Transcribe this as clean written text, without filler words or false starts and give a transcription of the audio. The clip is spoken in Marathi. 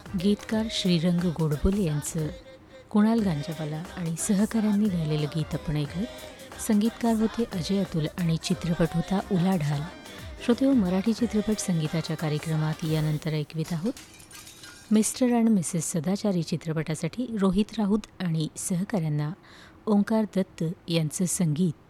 गीतकार श्रीरंग गोडबोले यांचं कुणाल गांजावाला आणि सहकाऱ्यांनी गायलेलं गीत आपण ऐकलं. संगीतकार होते अजय अतुल आणि चित्रपट होता उलाढाल. श्रोतेहो, मराठी चित्रपट संगीताच्या कार्यक्रमात यानंतर ऐकवीत आहोत मिस्टर अँड मिसेस सदाचारी चित्रपटासाठी रोहित राऊत आणि सहकाऱ्यांना ओंकार दत्त यांचं संगीत.